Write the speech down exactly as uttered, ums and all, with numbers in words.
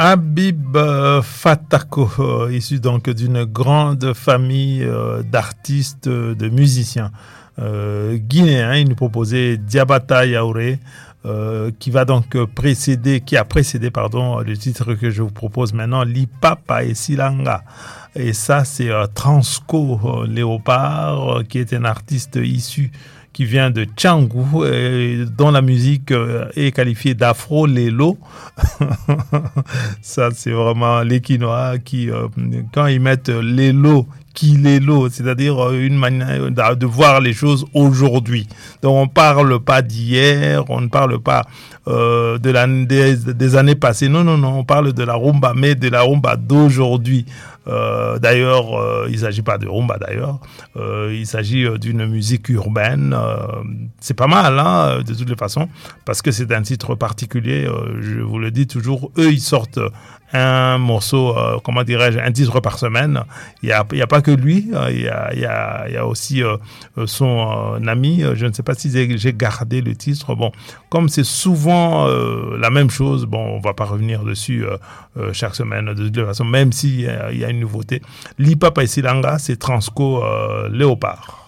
Habib euh, Fatako, euh, issu donc d'une grande famille euh, d'artistes, de musiciens euh, guinéens. Il nous proposait Diabata Yaouré, euh, qui va donc précéder, qui a précédé, pardon, le titre que je vous propose maintenant, Lipapa et Silanga. Et ça, c'est euh, Transco euh, Léopard, euh, qui est un artiste issu qui vient de Tchangou, et dont la musique est qualifiée d'afro-lélo. Ça, c'est vraiment les Quinois qui, euh, quand ils mettent lélo, qui lélo, c'est-à-dire une manière de voir les choses aujourd'hui. Donc, on ne parle pas d'hier, on ne parle pas euh, de la, des, des années passées. Non, non, non, on parle de la rumba, mais de la rumba d'aujourd'hui. Euh, d'ailleurs, euh, il ne s'agit pas de rumba d'ailleurs, euh, il s'agit euh, d'une musique urbaine. Euh, c'est pas mal, hein, de toutes les façons, parce que c'est un titre particulier. Euh, je vous le dis toujours, eux, ils sortent un morceau, euh, comment dirais-je, un titre par semaine. Il n'y a, il y a pas que lui, euh, il, y a, il, y a, il y a aussi euh, son euh, ami. Je ne sais pas si j'ai, j'ai gardé le titre. Bon, comme c'est souvent euh, la même chose, bon, on ne va pas revenir dessus euh, euh, chaque semaine, de toute façon, même s'il y a, il y a une nouveauté. Lipapa et Silanga, c'est Transco euh, Léopard.